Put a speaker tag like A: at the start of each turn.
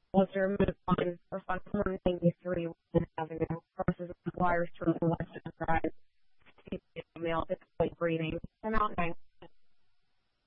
A: was to remove fun or fun from running these three avenue versus wires to the left and right, male physically breathing. And out